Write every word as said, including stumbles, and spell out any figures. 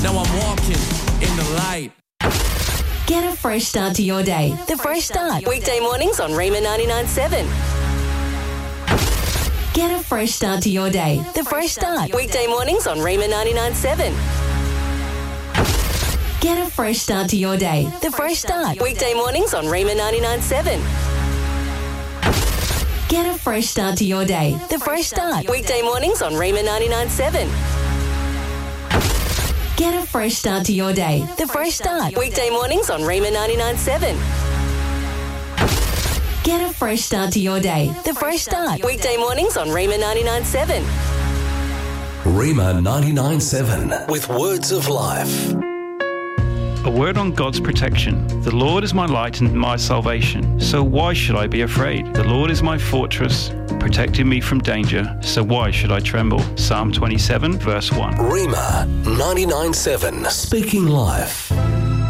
Now I'm walking in the light. Get a fresh start to your day. The Fresh Start. Weekday mornings on Rima ninety-nine point seven. Get a fresh start to your day. The Fresh Start. Weekday mornings on Rima ninety-nine point seven. Get a fresh start to your day. The Fresh Start. Weekday mornings on Rima ninety-nine point seven. Get a fresh start to your day. The Fresh Start. Weekday mornings on Rima ninety-nine point seven. Get a fresh start to your day. The Fresh Start. Weekday mornings on Rima ninety-nine point seven. Get a fresh start to your day. The Fresh Start. Weekday mornings on Rima ninety-nine point seven. Rima ninety-nine point seven with Words of Life. A word on God's protection. The Lord is my light and my salvation, so why should I be afraid? The Lord is my fortress, protecting me from danger, so why should I tremble? Psalm twenty-seven, verse one. Rima ninety-nine point seven, speaking life.